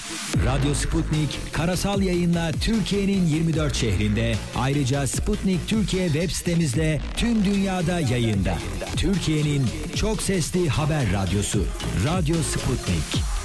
Radyo Sputnik karasal yayınla Türkiye'nin 24 şehrinde, ayrıca Sputnik Türkiye web sitemizle tüm dünyada yayında. Türkiye'nin çok sesli haber radyosu Radyo Sputnik.